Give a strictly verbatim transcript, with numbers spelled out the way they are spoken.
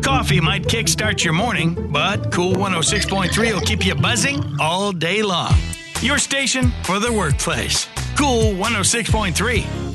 coffee might kickstart your morning, but Cool one oh six point three will keep you buzzing all day long. Your station for the workplace. Cool one oh six point three.